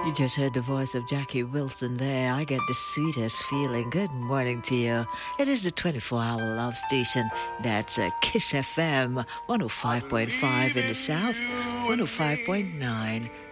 You just heard the voice of Jackie Wilson there. I get the sweetest feeling. Good morning to you. It is the 24-hour love station. That's Kiss FM 105.5 in the south, 105.9